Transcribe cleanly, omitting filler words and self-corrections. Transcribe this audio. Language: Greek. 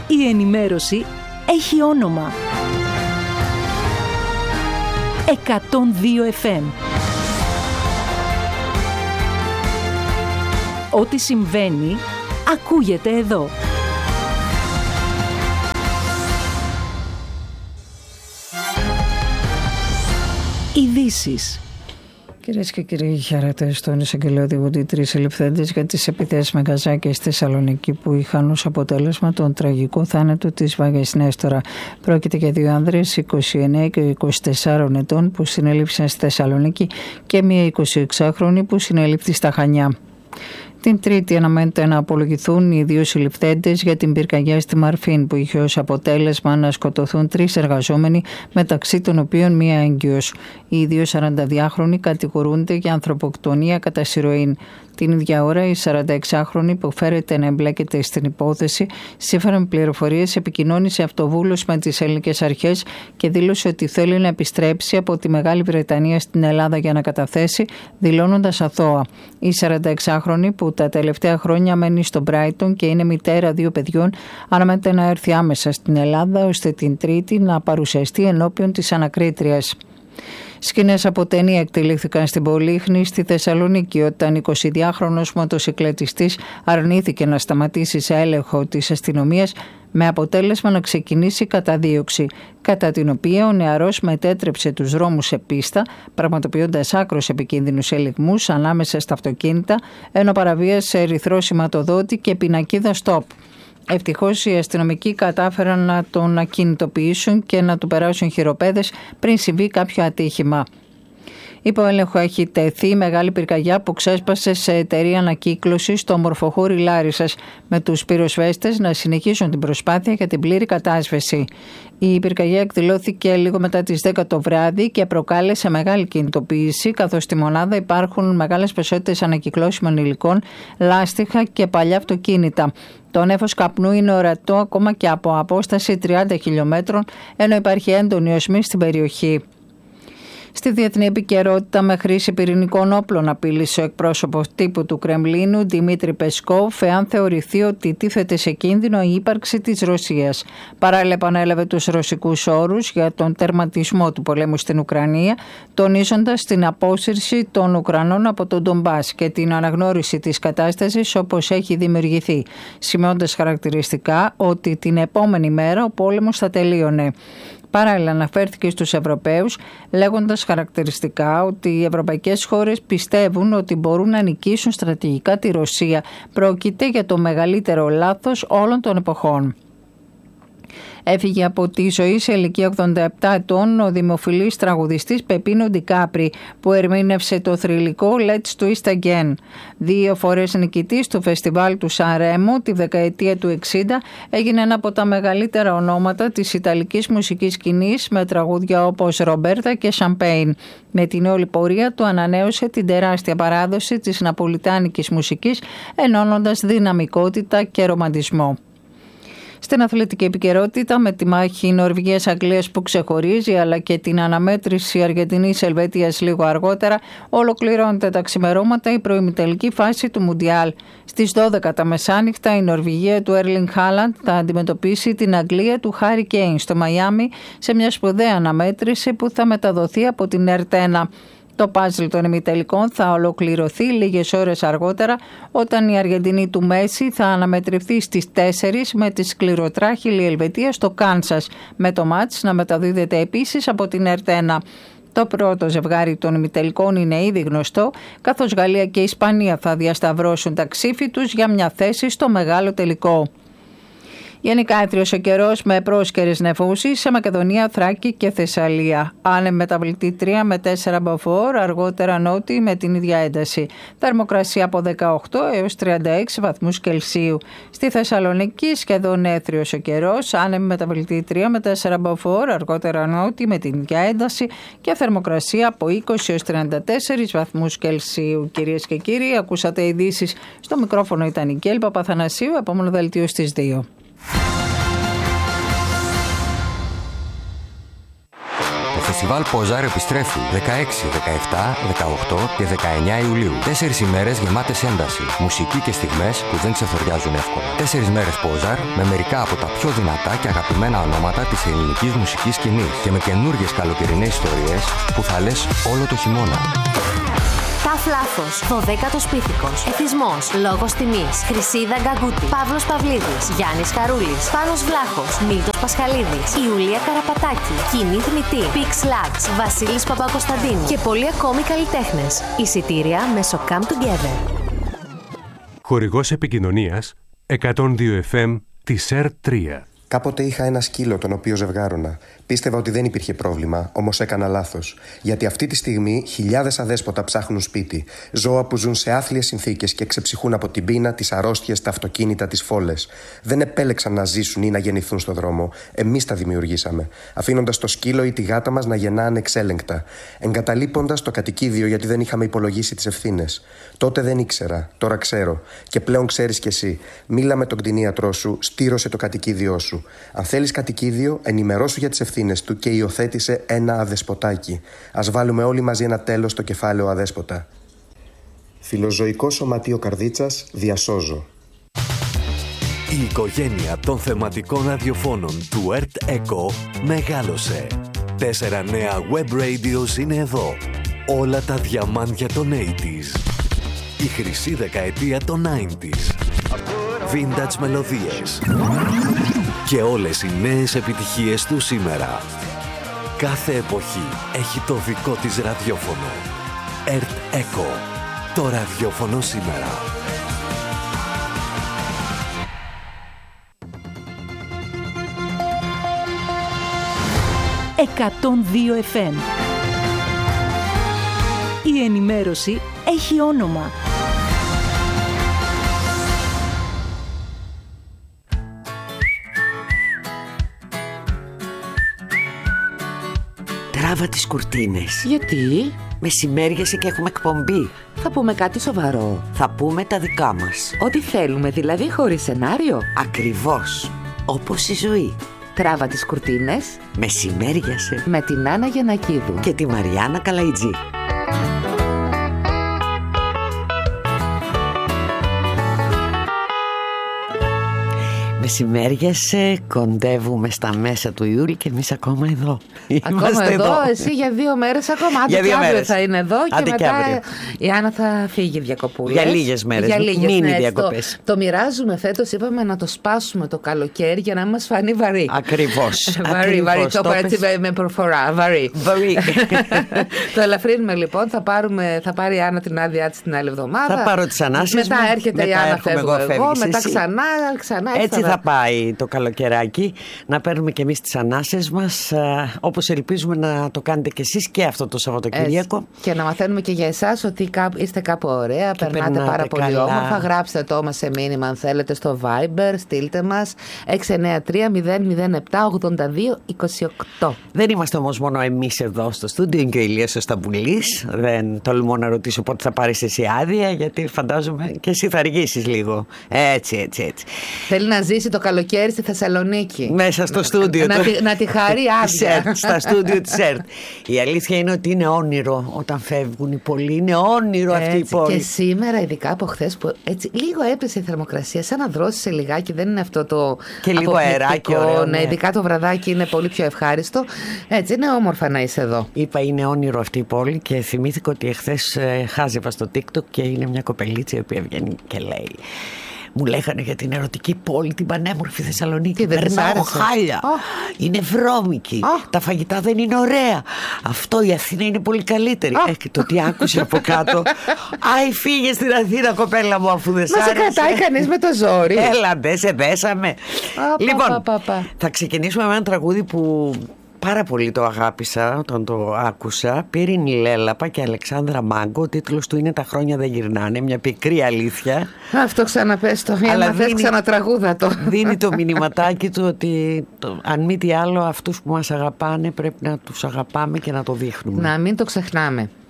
Η ενημέρωση έχει όνομα. 102 FM. Ό,τι συμβαίνει, ακούγεται εδώ. Ειδήσεις. Κυρίες και κύριοι, χαίρετε. Στον εισαγγελέα διηγούνται 3 ελευθέντες για τις επιθέσεις με γκαζά και στη Θεσσαλονίκη που είχαν ως αποτέλεσμα τον τραγικό θάνατο της Βάγιας Νέστορα. Πρόκειται για 2 άνδρες 29 και 24 ετών που συνελήφθησαν στη Θεσσαλονίκη και μία 26χρονη που συνελήφθη στα Χανιά. Την Τρίτη αναμένεται να απολογηθούν οι 2 συλληφθέντες για την πυρκαγιά στη Μαρφίν που είχε ως αποτέλεσμα να σκοτωθούν 3 εργαζόμενοι, μεταξύ των οποίων μία έγκυος. Οι 2 42χρονοι κατηγορούνται για ανθρωποκτονία κατά σηροήν. Την ίδια ώρα η 46χρονη που φέρεται να εμπλέκεται στην υπόθεση, σύμφωνα με πληροφορίες, επικοινώνησε αυτοβούλως με τις ελληνικές αρχές και δήλωσε ότι θέλει να επιστρέψει από τη Μεγάλη Βρετανία στην Ελλάδα για να καταθέσει, δηλώνοντας αθώα. Η 46χρονη που τα τελευταία χρόνια μένει στο Μπράιτον και είναι μητέρα 2 παιδιών, αναμένεται να έρθει άμεσα στην Ελλάδα ώστε την Τρίτη να παρουσιαστεί ενώπιον της ανακρίτριας. Σκηνές από ταινία εκτελήθηκαν στην Πολύχνη στη Θεσσαλονίκη όταν 22χρονος μοτοσικλετιστής αρνήθηκε να σταματήσει σε έλεγχο της αστυνομίας με αποτέλεσμα να ξεκινήσει καταδίωξη, κατά την οποία ο νεαρός μετέτρεψε τους δρόμους σε πίστα, πραγματοποιώντας άκρως επικίνδυνους ελιγμούς ανάμεσα στα αυτοκίνητα, ενώ παραβίασε ερυθρό σηματοδότη και πινακίδα stop. Ευτυχώς οι αστυνομικοί κατάφεραν να τον ακινητοποιήσουν και να του περάσουν χειροπέδες πριν συμβεί κάποιο ατύχημα. Υπό έλεγχο έχει τεθεί μεγάλη πυρκαγιά που ξέσπασε σε εταιρεία ανακύκλωσης στο Μορφοχώρι Λάρισσας, με τους πυροσβέστες να συνεχίσουν την προσπάθεια για την πλήρη κατάσβεση. Η πυρκαγιά εκδηλώθηκε λίγο μετά τις 10 το βράδυ και προκάλεσε μεγάλη κινητοποίηση, καθώς στη μονάδα υπάρχουν μεγάλες ποσότητες ανακυκλώσιμων υλικών, λάστιχα και παλιά αυτοκίνητα. Το νέφος καπνού είναι ορατό ακόμα και από απόσταση 30 χιλιόμετρων, ενώ υπάρχει έντονη οσμή στην περιοχή. Στη διεθνή επικαιρότητα, με χρήση πυρηνικών όπλων απείλησε ο εκπρόσωπος τύπου του Κρεμλίνου, Δημήτρη Πεσκόβ, εάν θεωρηθεί ότι τίθεται σε κίνδυνο η ύπαρξη της Ρωσίας. Παράλληλα, επανέλαβε τους ρωσικούς όρους για τον τερματισμό του πολέμου στην Ουκρανία, τονίζοντας την απόσυρση των Ουκρανών από τον Ντομπάς και την αναγνώριση της κατάστασης όπως έχει δημιουργηθεί, σημειώντας χαρακτηριστικά ότι την επόμενη μέρα ο πόλεμος θα τελείωνε. Παράλληλα, αναφέρθηκε στους Ευρωπαίους, λέγοντας χαρακτηριστικά ότι οι ευρωπαϊκές χώρες πιστεύουν ότι μπορούν να νικήσουν στρατηγικά τη Ρωσία. Πρόκειται για το μεγαλύτερο λάθος όλων των εποχών. Έφυγε από τη ζωή σε ηλικία 87 ετών ο δημοφιλής τραγουδιστής Πεπίνο Ντικάπρι, που ερμήνευσε το θρυλικό Let's Twist Again. 2 φορές νικητής του φεστιβάλ του Σαν Ρέμο τη δεκαετία του 60, έγινε ένα από τα μεγαλύτερα ονόματα της ιταλικής μουσικής σκηνής, με τραγούδια όπως Ρομπέρτα και Σαμπέιν. Με την όλη πορεία του ανανέωσε την τεράστια παράδοση της ναπολιτάνικης μουσικής, ενώνοντας δυναμικότητα και ρομαντισμό. Στην αθλητική επικαιρότητα, με τη μάχη Νορβηγίας-Αγγλίας που ξεχωρίζει, αλλά και την αναμέτρηση Αργεντινής-Ελβετίας λίγο αργότερα, ολοκληρώνεται τα ξημερώματα η προημιτελική φάση του Μουντιάλ. Στις 12 τα μεσάνυχτα η Νορβηγία του Έρλινγκ Χάλαντ θα αντιμετωπίσει την Αγγλία του Χάρι Κέιν στο Μαϊάμι σε μια σπουδαία αναμέτρηση που θα μεταδοθεί από την ΕΡΤ1. Το πάζλ των ημιτελικών θα ολοκληρωθεί λίγες ώρες αργότερα, όταν η Αργεντινή του Μέση θα αναμετρηθεί στις 4 με τη σκληροτράχηλη Ελβετία στο Κάνσας, με το μάτς να μεταδίδεται επίσης από την ΕΡΤ1. Το πρώτο ζευγάρι των ημιτελικών είναι ήδη γνωστό, καθώς Γαλλία και Ισπανία θα διασταυρώσουν τα ξύφη τους για μια θέση στο μεγάλο τελικό. Γενικά άθριος ο καιρός με πρόσκαιρες νεφώσεις σε Μακεδονία, Θράκη και Θεσσαλία. Άνεμ μεταβλητή 3 με 4 μποφόρ, αργότερα νότι με την ίδια ένταση. Θερμοκρασία από 18 έως 36 βαθμούς Κελσίου. Στη Θεσσαλονίκη σχεδόν έθριος ο καιρός, άνεμ μεταβλητή 3 με 4 μποφόρ, αργότερα νότι με την ίδια ένταση και θερμοκρασία από 20 έως 34 βαθμούς Κελσίου. Κυρίες και κύριοι, ακούσατε ειδήσεις. Στο μικρόφωνο ήταν η Κέλ Παπαθανασίου, επόμενο δελτίο στις 2. φεστιβάλ Ποζάρ επιστρέφει 16, 17, 18 και 19 Ιουλίου. 4 ημέρες γεμάτες ένταση, μουσική και στιγμές που δεν ξεθοριάζουν εύκολα. 4 μέρες Ποζάρ με μερικά από τα πιο δυνατά και αγαπημένα ονόματα της ελληνικής μουσικής σκηνής και με καινούργιες καλοκαιρινές ιστορίες που θα λες όλο το χειμώνα. Ταφ Λάφος, 12ος Πίθηκος, Εθισμός, Λόγος Τιμής, Χρυσίδα Γκαγκούτη, Παύλος Παυλίδης, Γιάννης Χαρούλης, Πάνος Βλάχος, Μίλτος Πασχαλίδης, Ιουλία Καραπατάκη, Κοινή Θμητή, Πίξ Λάξ, Βασίλης Παπακοσταντίνου και πολλοί ακόμη καλλιτέχνες. Εισιτήρια μέσω Come Together. Χορηγός επικοινωνίας 102 FM της ΕΡΤ3. Κάποτε είχα ένα σκύλο τον οποίο ζευγάρωνα. Πίστευα ότι δεν υπήρχε πρόβλημα, όμως έκανα λάθος. Γιατί αυτή τη στιγμή χιλιάδες αδέσποτα ψάχνουν σπίτι. Ζώα που ζουν σε άθλιες συνθήκες και ξεψυχούν από την πείνα, τις αρρώστιες, τα αυτοκίνητα, τις φόλες. Δεν επέλεξαν να ζήσουν ή να γεννηθούν στο δρόμο. Εμείς τα δημιουργήσαμε. Αφήνοντας το σκύλο ή τη γάτα μας να γεννά ανεξέλεγκτα. Εγκαταλείποντας το κατοικίδιο γιατί δεν είχαμε υπολογίσει τις ευθύνες. Τότε δεν ήξερα, τώρα ξέρω. Και πλέον ξέρεις κι εσύ. Μίλα με τον κτηνίατρό σου, στήρωσε το κατοικίδιό σου. Αν θέλεις κατοικίδιο, ενημερώσου για τις ευθύνες του και υιοθέτησε ένα αδεσποτάκι. Ας βάλουμε όλοι μαζί ένα τέλος στο κεφάλαιο αδέσποτα. Φιλοζωικό Σωματείο Καρδίτσας, διασώζω. Η οικογένεια των θεματικών ραδιοφώνων του ΕΡΤ ΕΚΟ μεγάλωσε. 4 νέα web radios είναι εδώ. Όλα τα διαμάντια των 80s. Η χρυσή δεκαετία των 90s. Vintage μελωδίες. Και όλες οι νέες επιτυχίες του σήμερα. Κάθε εποχή έχει το δικό της ραδιόφωνο. ΕΡΤ ΕΚΟ. Το ραδιόφωνο σήμερα. «102 FM». Η ενημέρωση έχει όνομα. Τράβα τις κουρτίνες. Γιατί? Μεσημέριασε και έχουμε εκπομπή. Θα πούμε κάτι σοβαρό. Θα πούμε τα δικά μας. Ό,τι θέλουμε, δηλαδή χωρίς σενάριο. Ακριβώς. Όπως η ζωή. Τράβα τις κουρτίνες. Μεσημέριασε. Με την Άννα Γιαννακίδου. Και τη Μαριάννα Καλαϊτζή. Μεσημέριασε, κοντεύουμε στα μέσα του Ιούλη και εμείς ακόμα εδώ. Ακόμα εδώ, εσύ για 2 μέρες ακόμα. Άντε και αύριο θα είναι εδώ. Άντε και μετά η Άννα θα φύγει διακοπούλες. Για λίγες μέρες, μίνι διακοπές. Το μοιράζουμε φέτος, είπαμε να το σπάσουμε το καλοκαίρι για να μην μας φανεί βαρύ. Ακριβώς. Βαρύ, το πω έτσι με προφορά, βαρύ. Το ελαφρύνουμε λοιπόν, θα πάρει η Άννα την άδειά της την άλλη εβδομάδα. Θα πάρω τις ανάσες μου. Μετά έρχεται η Άννα, φεύγω εγώ, μετά ξανά. Έτσι θα πάει το καλοκαιράκι, να παίρνουμε και εμείς τις ανάσες μας, όπως ελπίζουμε να το κάνετε και εσείς και αυτό το Σαββατοκύριακο. Και να μαθαίνουμε και για εσάς ότι είστε κάπου ωραία, περνάτε πάρα πολύ καλά. Όμορφα. Γράψτε το μας σε μήνυμα αν θέλετε στο Viber, στείλτε μας 693-007-82-28. Δεν είμαστε όμως μόνο εμείς εδώ στο στούντιο, είναι και ο Ηλίας ο Σταμπουλής. Δεν τολμώ να ρωτήσω πότε θα πάρεις εσύ άδεια, γιατί φαντάζομαι και εσύ θα αργήσεις λίγο. Έτσι. Θέλει να ζήσει το καλοκαίρι στη Θεσσαλονίκη. Μέσα στο στούντιο. Να τη χαρεί άδεια. Στα στούντιο της ΕΡΤ. Η αλήθεια είναι ότι είναι όνειρο όταν φεύγουν οι πολλοί. Είναι όνειρο αυτή η πόλη. Και σήμερα, ειδικά από χθες που έτσι λίγο έπεσε η θερμοκρασία, σαν να δρώσει λιγάκι, δεν είναι αυτό το. Και λίγο αεράκι, ωραίο. Ναι, ειδικά το βραδάκι είναι πολύ πιο ευχάριστο. Έτσι, είναι όμορφα να είσαι εδώ. Είπα, είναι όνειρο αυτή η πόλη και θυμήθηκα ότι εχθές χάζευα στο TikTok και είναι μια κοπελίτσα η οποία βγαίνει και λέει. Μου λέγανε για την ερωτική πόλη, την πανέμορφη Θεσσαλονίκη. Περνάω χάλια. Είναι βρώμικη. Τα φαγητά δεν είναι ωραία. Αυτό, η Αθήνα είναι πολύ καλύτερη. Και το τι άκουσε από κάτω. Άι, φύγε στην Αθήνα, κοπέλα μου, αφού δεν σ' άρεσε. Μα σε κρατάει κανείς με το ζόρι. Έλα, δεν σε δέσαμε. Λοιπόν, θα ξεκινήσουμε με ένα τραγούδι που πάρα πολύ το αγάπησα όταν το άκουσα. Πύρινη Λέλαπα και Αλεξάνδρα Μάγκο. Ο τίτλος του είναι «Τα χρόνια δεν γυρνάνε». Μια πικρή αλήθεια. Αυτό ξαναπες το. Αλλά θες ξανατραγούδα το. Δίνει το μηνυματάκι του ότι αν μη τι άλλο αυτούς που μας αγαπάνε πρέπει να τους αγαπάμε και να το δείχνουμε. Να μην το ξεχνάμε.